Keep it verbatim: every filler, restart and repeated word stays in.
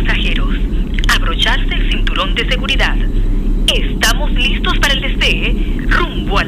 pasajeros, abrocharse el cinturón de seguridad. Estamos listos para el despegue rumbo a